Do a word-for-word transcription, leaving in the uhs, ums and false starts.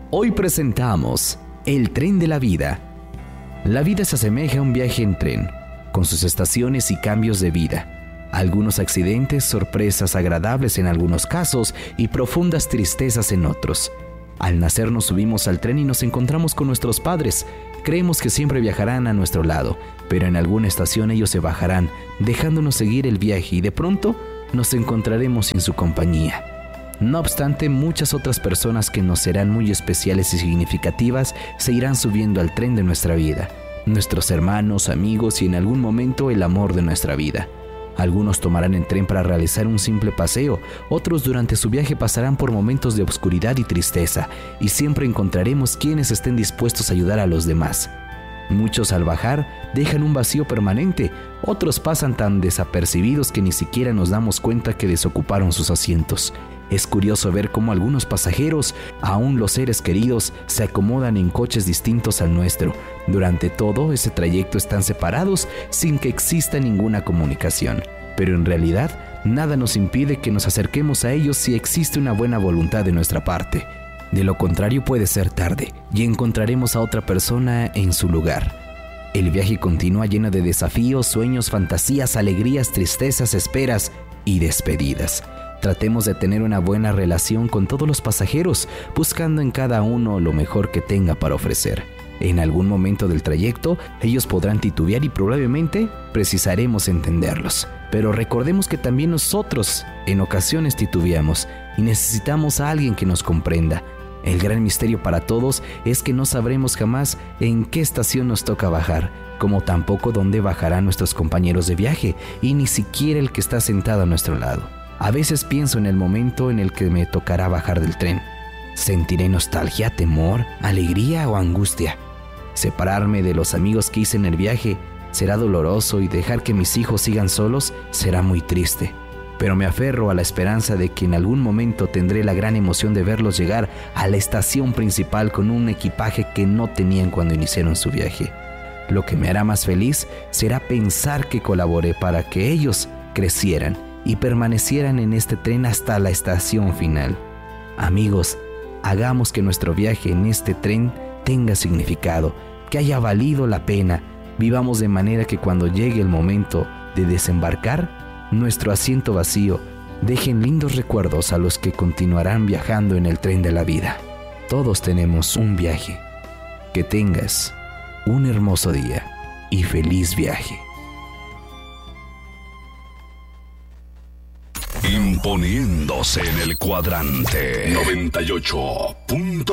Hoy presentamos El tren de la vida. La vida se asemeja a un viaje en tren, con sus estaciones y cambios de vida. Algunos accidentes, sorpresas agradables en algunos casos y profundas tristezas en otros. Al nacer nos subimos al tren y nos encontramos con nuestros padres. Creemos que siempre viajarán a nuestro lado, pero en alguna estación ellos se bajarán, dejándonos seguir el viaje y de pronto nos encontraremos sin su compañía. No obstante, muchas otras personas que nos serán muy especiales y significativas se irán subiendo al tren de nuestra vida. Nuestros hermanos, amigos y en algún momento el amor de nuestra vida. Algunos tomarán el tren para realizar un simple paseo, otros durante su viaje pasarán por momentos de obscuridad y tristeza, y siempre encontraremos quienes estén dispuestos a ayudar a los demás. Muchos al bajar dejan un vacío permanente, otros pasan tan desapercibidos que ni siquiera nos damos cuenta que desocuparon sus asientos. Es curioso ver cómo algunos pasajeros, aún los seres queridos, se acomodan en coches distintos al nuestro. Durante todo ese trayecto están separados sin que exista ninguna comunicación. Pero en realidad, nada nos impide que nos acerquemos a ellos si existe una buena voluntad de nuestra parte. De lo contrario puede ser tarde y encontraremos a otra persona en su lugar. El viaje continúa lleno de desafíos, sueños, fantasías, alegrías, tristezas, esperas y despedidas. Tratemos de tener una buena relación con todos los pasajeros, buscando en cada uno lo mejor que tenga para ofrecer. En algún momento del trayecto, ellos podrán titubear y probablemente precisaremos entenderlos. Pero recordemos que también nosotros en ocasiones titubeamos y necesitamos a alguien que nos comprenda. El gran misterio para todos es que no sabremos jamás en qué estación nos toca bajar, como tampoco dónde bajarán nuestros compañeros de viaje y ni siquiera el que está sentado a nuestro lado. A veces pienso en el momento en el que me tocará bajar del tren. ¿Sentiré nostalgia, temor, alegría o angustia? Separarme de los amigos que hice en el viaje será doloroso y dejar que mis hijos sigan solos será muy triste. Pero me aferro a la esperanza de que en algún momento tendré la gran emoción de verlos llegar a la estación principal con un equipaje que no tenían cuando iniciaron su viaje. Lo que me hará más feliz será pensar que colaboré para que ellos crecieran y permanecieran en este tren hasta la estación final. Amigos, hagamos que nuestro viaje en este tren tenga significado, que haya valido la pena. Vivamos de manera que cuando llegue el momento de desembarcar, nuestro asiento vacío dejen lindos recuerdos a los que continuarán viajando en el tren de la vida. Todos tenemos un viaje. Que tengas un hermoso día y feliz viaje. Imponiéndose en el cuadrante noventa y ocho punto